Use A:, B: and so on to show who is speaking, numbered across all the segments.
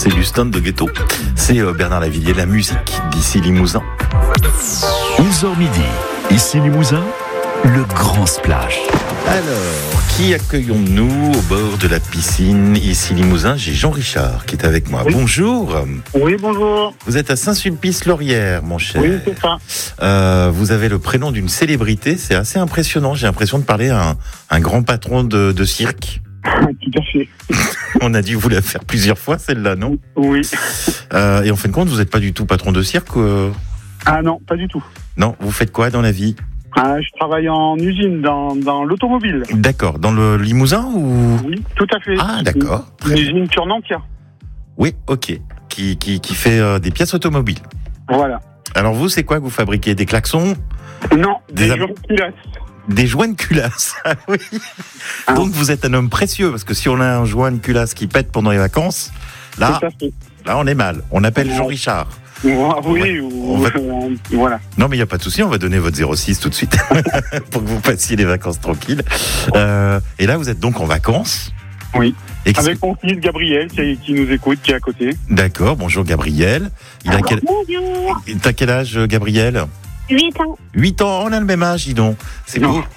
A: C'est du stand de ghetto. C'est Bernard Lavilliers, la musique d'ici Limousin.
B: 11h midi, ici Limousin, le grand splash.
A: Alors, qui accueillons-nous au bord de la piscine ici Limousin? J'ai Jean Richard qui est avec moi.
C: Oui.
A: Bonjour.
C: Oui, bonjour.
A: Vous êtes à Saint-Sulpice-Laurière, mon cher.
C: Oui, c'est ça.
A: Vous avez le prénom d'une célébrité, c'est assez impressionnant. J'ai l'impression de parler à un grand patron de cirque.
C: Tout à fait.
A: On a dû vous la faire plusieurs fois, celle-là, non?
C: Oui.
A: Et en fin de compte, vous n'êtes pas du tout patron de cirque
C: Ah non, pas du tout.
A: Non, vous faites quoi dans la vie?
C: Je travaille en usine dans l'automobile.
A: D'accord, dans le Limousin ou?
C: Oui, tout à fait.
A: Ah, d'accord.
C: Une usine sur Nantia.
A: Oui, ok. Qui fait des pièces automobiles.
C: Voilà.
A: Alors vous, c'est quoi que vous fabriquez? Des klaxons?
C: Non, des
A: Des
C: gens qui laissent.
A: Des joints de culasse. Ah oui.
C: Ah.
A: Donc vous êtes un homme précieux, parce que si on a un joint de culasse qui pète pendant les vacances, là,
C: Tout à fait.
A: on est mal. On appelle Jean Richard.
C: Oui,
A: On va-
C: voilà.
A: Non, mais il n'y a pas de souci, on va donner votre 06 tout de suite pour que vous passiez les vacances tranquilles. Et là, vous êtes donc en vacances.
C: Oui.
A: Et qu'est-ce
C: Avec mon fils Gabriel qui nous écoute, qui est à côté.
A: D'accord, bonjour Gabriel.
D: Bonjour,
A: T'as quel âge, Gabriel?
D: 8 ans.
A: 8 ans, on a le même âge, dis donc. C'est
C: Non.
A: beau.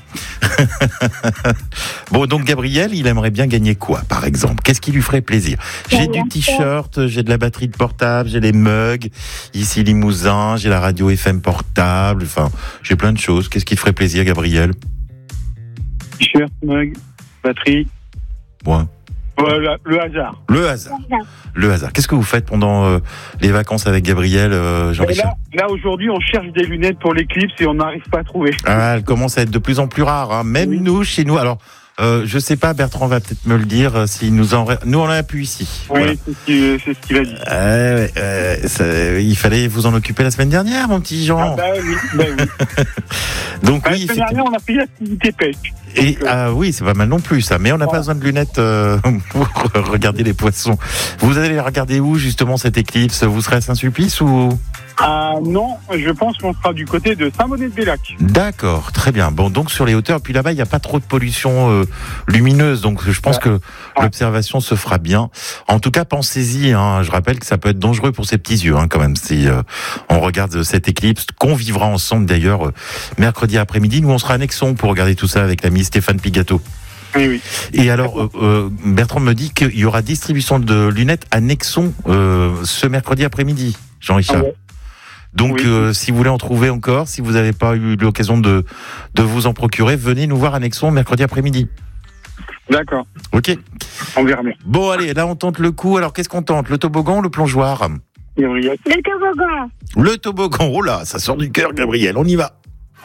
A: Bon, donc Gabriel, il aimerait bien gagner quoi, par exemple? Qu'est-ce qui lui ferait plaisir? J'ai du t-shirt, j'ai de la batterie de portable, j'ai les mugs, ici Limousin, j'ai la radio FM portable, enfin, j'ai plein de choses. Qu'est-ce qui te ferait plaisir, Gabriel?
C: T-shirt, mug, batterie.
A: Bon,
C: Voilà, le hasard.
A: le hasard. Le hasard. Qu'est-ce que vous faites pendant les vacances avec Gabriel,
C: Et
A: Jean-Richard?
C: là aujourd'hui, on cherche des lunettes pour l'éclipse et on n'arrive pas à trouver.
A: Ah, elle commence à être de plus en plus rare, hein. Même
C: Oui.
A: nous, chez nous. Alors, je sais pas, Bertrand va peut-être me le dire, s'il nous en... Nous, on en a plus ici.
C: Oui,
A: Voilà.
C: c'est ce qu'il a dit.
A: Il fallait vous en occuper la semaine dernière, mon petit Jean.
C: Ah bah oui.
A: Donc
C: La
A: oui,
C: semaine dernière, on a pris l'activité pêche.
A: et oui, c'est pas mal non plus ça. Mais on n'a pas besoin de lunettes pour regarder les poissons. Vous allez regarder où justement cette éclipse? Vous serez à Saint-Sulpice ou?
C: Ah non, je pense qu'on sera du côté de Saint-Bonnet-de-Bellac.
A: D'accord, très bien. Bon, donc sur les hauteurs, puis là-bas, il n'y a pas trop de pollution lumineuse, donc je pense que l'observation se fera bien. En tout cas, pensez-y, hein. Je rappelle que ça peut être dangereux pour ses petits yeux, hein, quand même, si on regarde cette éclipse, qu'on vivra ensemble d'ailleurs mercredi après-midi. Nous, on sera à Nexon pour regarder tout ça avec l'ami Stéphane Pigato.
C: Oui.
A: Et alors, Bertrand me dit qu'il y aura distribution de lunettes à Nexon ce mercredi après-midi, Jean-Richard.
C: Ah ouais.
A: Donc,
C: Oui.
A: si vous voulez en trouver encore, si vous n'avez pas eu l'occasion de vous en procurer, venez nous voir à Nexon mercredi après-midi.
C: D'accord,
A: Ok.
C: on verra bien.
A: Bon, allez, là, on tente le coup. Alors, qu'est-ce qu'on tente? Le toboggan ou le plongeoir?
C: Gabriel.
D: Le toboggan.
A: Le toboggan. Oh là, ça sort du cœur, Gabriel. On y va.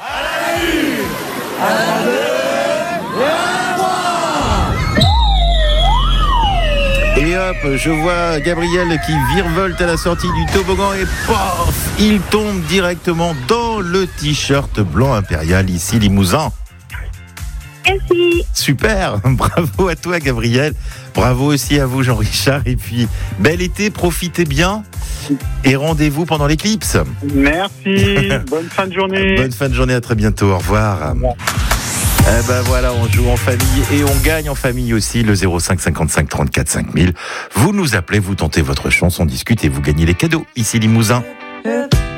A: Et hop, je vois Gabriel qui virevolte à la sortie du toboggan et paf, il tombe directement dans le t-shirt blanc impérial ici Limousin.
D: Merci.
A: Super, bravo à toi Gabriel, bravo aussi à vous Jean-Richard et puis bel été, profitez bien et rendez-vous pendant l'éclipse.
C: Merci, bonne fin de journée.
A: Bonne fin de journée, à très bientôt, au revoir. Eh ben voilà, on joue en famille et on gagne en famille aussi, le 05 55 34 5000. Vous nous appelez, vous tentez votre chance, on discute et vous gagnez les cadeaux ici Limousin.